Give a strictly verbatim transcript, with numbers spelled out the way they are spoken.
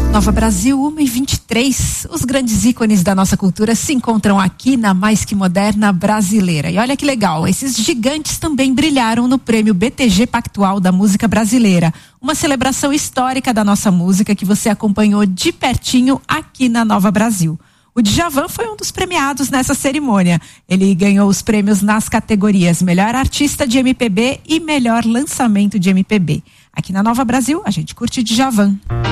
Nova Brasil, uma e vinte e três. Os grandes ícones da nossa cultura se encontram aqui na Mais Que Moderna Brasileira. E olha que legal, esses gigantes também brilharam no prêmio B T G Pactual da Música Brasileira. Uma celebração histórica da nossa música que você acompanhou de pertinho aqui na Nova Brasil. O Djavan foi um dos premiados nessa cerimônia. Ele ganhou os prêmios nas categorias Melhor Artista de M P B e Melhor Lançamento de M P B. Aqui na Nova Brasil, a gente curte Djavan.